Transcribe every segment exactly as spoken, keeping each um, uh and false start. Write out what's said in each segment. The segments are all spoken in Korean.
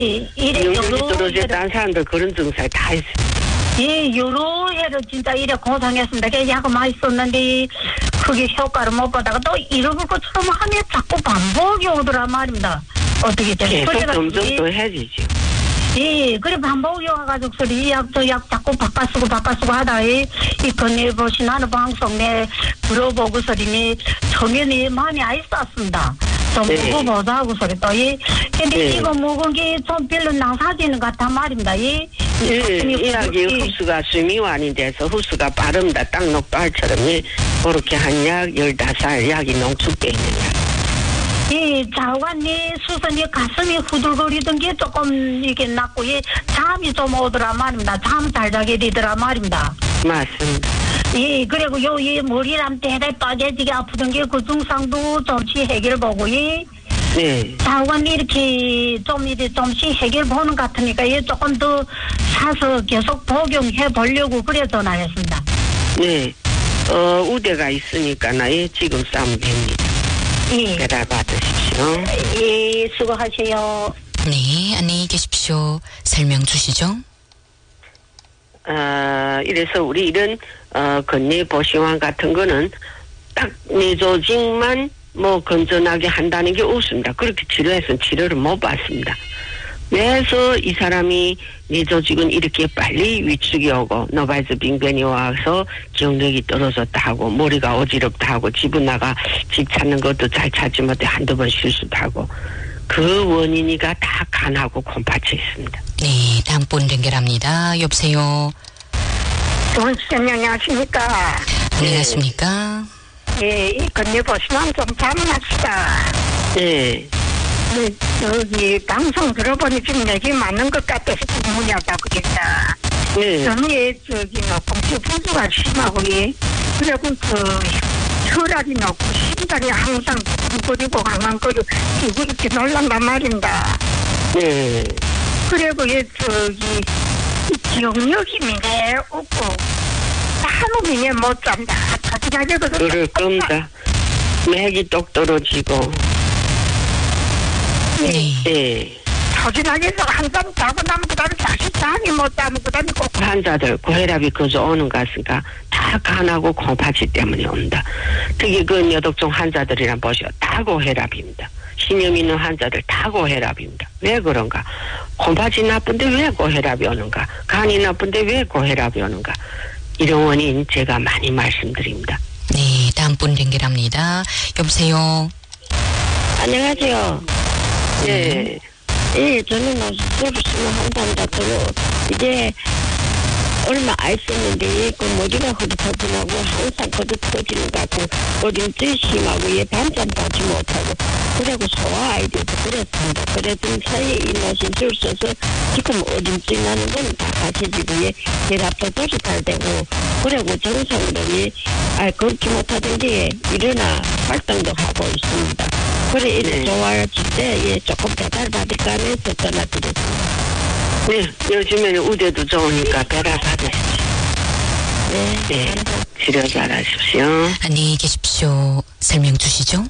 예, 이래 영양이 여러 떨어져 해로, 딴 사람들 그런 증상이 다 있어요. 예, 여러 해로 진짜 이래 고생했습니다. 그 약을 많이 썼는데 그게 효과를 못 받다가 또 잃어볼 것처럼 하면 자꾸 반복이 오더라 말입니다. 어떻게 돼? 계속 점점 더 해지죠. 예, 그래 반복이 와가지고 소리 이 약 저 약 자꾸 바꿔 쓰고 바꿔 쓰고 하다 이 건네보시 나는 방송 내 들어보고 소리니 청년이 많이 안 있었습니다. 좀 네. 먹어보자 하고 소리 또 이. 근데 네. 이거 먹은 게 좀 별로 나사지는 것 같단 말입니다. 이. 예, 이 약이 흡수가 수미완이 돼서 흡수가 빠릅니다. 딱 녹발처럼 그렇게 한 약 열다섯 알 약이 농축돼 있는 약. 이 자관이 수선이 가슴이 후들거리던 게 조금 이게 났고 이 잠이 좀 오더라 말입니다. 잠 잘 자게 되더라 말입니다. 맞습니다. 예, 그리고 요, 이 머리랑 대대 빠개지게 아프던 게 그 증상도 좀씩 해결 보고, 예. 네. 자관 이렇게 좀 이제 좀씩 해결 보는 것 같으니까, 예, 조금 더 사서 계속 복용해 보려고 그래 전화했습니다. 네. 어, 우대가 있으니까, 나, 예, 지금 싸면 됩니다. 예. 배달 받으십시오. 예, 수고하세요. 네, 안녕히 계십시오. 설명 주시죠. 어, 이래서 우리 이런, 어, 건뇌 보시왕 같은 거는 딱 뇌조직만 뭐 건전하게 한다는 게 없습니다. 그렇게 치료해서는 치료를 못 받습니다. 그래서 이 사람이 뇌조직은 이렇게 빨리 위축이 오고 노바이즈 빙변이 와서 기억력이 떨어졌다 하고 머리가 어지럽다 하고 집은 나가 집 찾는 것도 잘 찾지 못해 한두 번 실수도 하고 그 원인이가 다 간하고 콩팥이 있습니다. 네, 다음 분 연결합니다. 여보세요. 좋은 시간 안녕하십니까. 안녕하십니까. 예, 이 건네 보시면 좀 자문합시다. 네. 네, 저기 방송 들어보니 지금 얘기 맞는 것 같아서 문의하다 그랬다. 네. 저는 저기 뭐 공시 부주가 심하고 예, 그리고 그 혈압이 높고 심장이 항상 두근거리고 강강거리고 이렇게 놀란단 말입니다. 네. 그리고 예 저기 기억력이 미네 없고 하루 미네 못 잔다. 자기나게 그럴 겁니다. 맥이 똑 떨어지고. 네. 네. 자기나게서 한잠 자고 나면 그 다음에 다시 잠이 못 자면 그 다음에 꼭 환자들 고혈압이 그저 오는 것이가 다 간하고 콩팥이 때문에 온다. 특히 그 뇌독종 환자들이란 보시오. 다 고혈압입니다. 신염 있는 환자들 다 고혈압입니다. 왜 그런가? 콩팥이 나쁜데 왜 고혈압이 오는가? 간이 나쁜데 왜 고혈압이 오는가? 이런 원인 제가 많이 말씀드립니다. 네, 다음 분 연결합니다. 여보세요. 안녕하세요. 예. 예, 저는 뭐 서비스만 한단다. 저는 이제 얼마 안 있었는데 그 머리가 흐릿하지하고 항상 거듭터지는 것 같고 어딘지 심하고 얘 밤잠 자지 못하고 그리고 소화 아이들도 그랬습니다. 그랬던 사이에 이 노신 줄 서서 지금 어딘지 나는 건 다 가셔지고 얘 혈압도 조절되고 그리고 정상으로 얘아 걷지 못하던 게 일어나 활동도 하고 있습니다. 그래 이제 네. 좋아질 때 얘 조금 배달 받을까 해서 전화드렸습니다. 네. 요즘에는 우대도 좋으니까 배달 받으십시오. 네. 네. 치료 잘하십시오. 안녕히 계십시오. 설명 주시죠.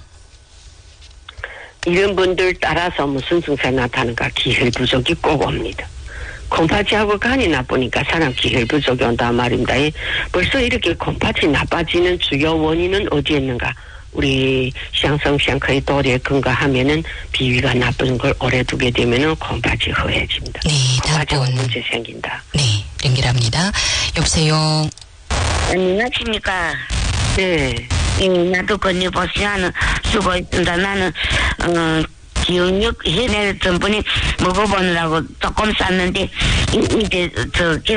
이런 분들 따라서 무슨 증상이 나타나는가 기혈 부족이 꼭 옵니다. 콩팥이하고 간이 나쁘니까 사람 기혈 부족이 온단 말입니다. 벌써 이렇게 콩팥이 나빠지는 주요 원인은 어디에 있는가? 우리 시향성시향커의 도리에 근거하면은 비위가 나쁜 걸 오래 두게 되면은 콩팥이 허해집니다. 네, 다음 콩팥에 분. 문제 생긴다. 네, 연결합니다. 여보세요. 안녕하십니까. 네. 예, 나도 건네 보시면 쓰고 있습니다. 나는 어 기억력 해낼 전분이 먹어보느라고 조금 쌌는데 이- 이제 저